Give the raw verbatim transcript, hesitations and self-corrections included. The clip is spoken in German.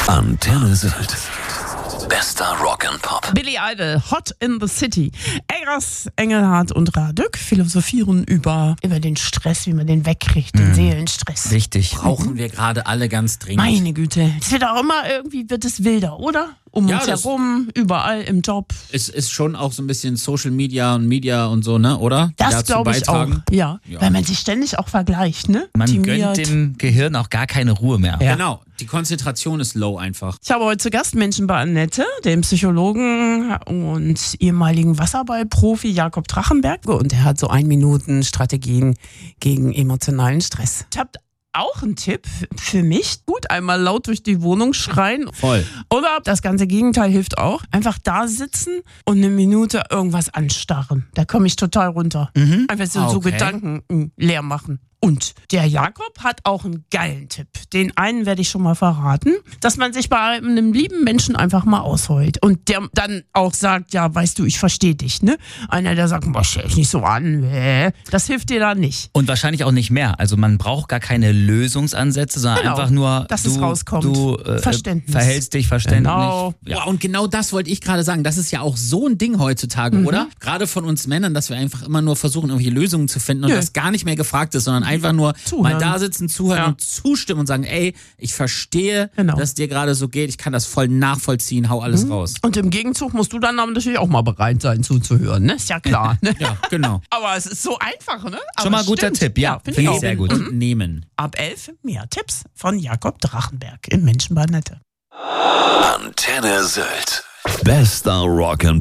Antenne Sylt. Bester Rock and Pop. Billy Idol, Hot in the City. Eggers, Engelhardt und Radück philosophieren über, über den Stress, wie man den wegkriegt, den Mhm. Seelenstress. Wichtig. Brauchen wir gerade alle ganz dringend. Meine Güte. Es wird auch immer irgendwie, wird es wilder, oder? Um Ja, uns das- herum, überall im Job. Es ist schon auch so ein bisschen Social Media und Media und so, ne, oder? Die Das dazu glaube ich beitragen. auch. Ja. Ja. Weil man sich ständig auch vergleicht, ne? Man Optimiert. gönnt dem Gehirn auch gar keine Ruhe mehr. Ja. Genau, die Konzentration ist low einfach. Ich habe heute zu Gast Menschen bei Annette, dem Psychologen und ehemaligen Wasserballprofi Jakob Drachenberg. Und er hat so ein Minuten Strategien gegen emotionalen Stress. Ich habe auch einen Tipp für mich. Gut, einmal laut durch die Wohnung schreien. Voll. Oder das ganze Gegenteil hilft auch. Einfach da sitzen und eine Minute irgendwas anstarren. Da komme ich total runter. Einfach so, so Okay. Gedanken mh, leer machen. Und der Jakob hat auch einen geilen Tipp. Den einen werde ich schon mal verraten, dass man sich bei einem lieben Menschen einfach mal ausheult. Und der dann auch sagt, ja, weißt du, ich verstehe dich, ne? Einer, der sagt, boah, stell dich nicht so an. äh. Das hilft dir da nicht. Und wahrscheinlich auch nicht mehr. Also man braucht gar keine Lösungsansätze, sondern Genau, einfach nur, dass du, es rauskommt. du äh, Verständnis. verhältst dich verständlich. Genau. Ja. Wow, und genau das wollte ich gerade sagen. Das ist ja auch so ein Ding heutzutage, Mhm. oder? Gerade von uns Männern, dass wir einfach immer nur versuchen, irgendwelche Lösungen zu finden und Nö. das gar nicht mehr gefragt ist, sondern einfach nur Zuhören. mal da sitzen, zuhören Ja. und zustimmen und sagen, ey, ich verstehe, Genau. dass es dir gerade so geht, ich kann das voll nachvollziehen, hau alles raus. Und im Gegenzug musst du dann aber natürlich auch mal bereit sein zuzuhören, ne? Ist ja klar. Ne? Ja, genau. Aber es ist so einfach, ne? Aber Schon mal ein guter stimmt. Tipp, ja. finde Finde ich ich sehr auch. gut. Und nehmen. Ab elf mehr Tipps von Jakob Drachenberg im Menschen bei Annette. Antenne Sylt. Bester Rock and